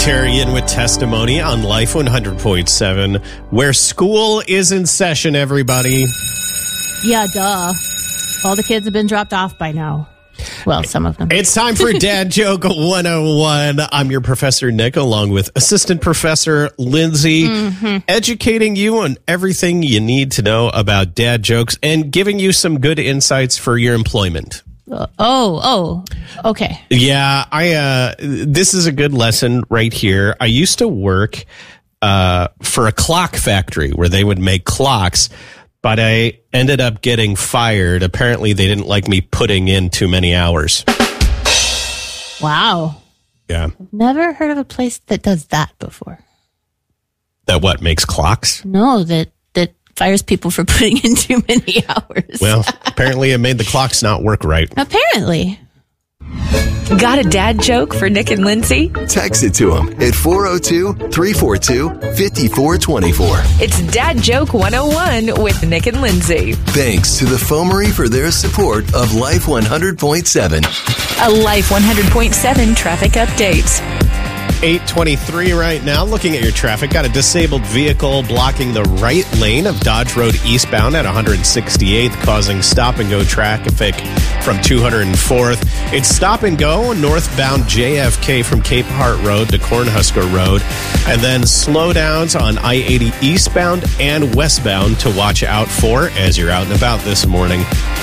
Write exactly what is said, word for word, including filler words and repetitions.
Secretarian with testimony on Life one hundred point seven, where school is in session, everybody. Yeah, duh. All the kids have been dropped off by now. Well, some of them. It's time for Dad Joke one oh one. I'm your Professor Nick, along with Assistant Professor Lindsay, mm-hmm. educating you on everything you need to know about dad jokes and giving you some good insights for your employment. Uh, oh, oh, okay. Yeah, I. Uh, this is a good lesson right here. I used to work uh, for a clock factory where they would make clocks, but I ended up getting fired. Apparently, they didn't like me putting in too many hours. Wow. Yeah. Never heard of a place that does that before. That what, makes clocks? No, that that fires people for putting in too many hours. Well, apparently it made the clocks not work right. Apparently. Got a dad joke for Nick and Lindsay? Text it to them at four oh two, three four two, five four two four. It's Dad Joke one oh one with Nick and Lindsay. Thanks to the Foamery for their support of Life one hundred point seven. A Life one hundred point seven traffic update. eight twenty-three right now. Looking at your traffic, got a disabled vehicle blocking the right lane of Dodge Road eastbound at one sixty-eighth, causing stop and go traffic from two hundred fourth. It's stop and go northbound J F K from Cape Hart Road to Cornhusker Road, and then slowdowns on I eighty eastbound and westbound to watch out for as you're out and about this morning.